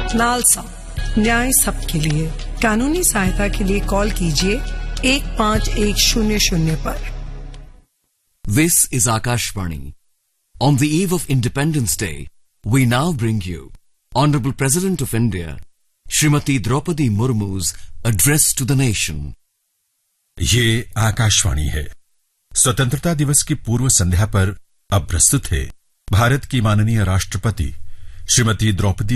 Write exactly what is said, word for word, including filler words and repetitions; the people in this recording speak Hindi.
नालसा, न्याय सबके लिए। कानूनी सहायता के लिए कॉल कीजिए एक पाँच एक शून्य शून्य पर। This is Akashvani. On the eve of Independence Day, we now bring you Honorable President of India, Srimati Draupadi Murmu's address to the nation. ये आकाशवाणी है। स्वतंत्रता दिवस की पूर्व संध्या पर अब प्रस्तुत है भारत की माननीय राष्ट्रपति श्रीमती द्रौपदी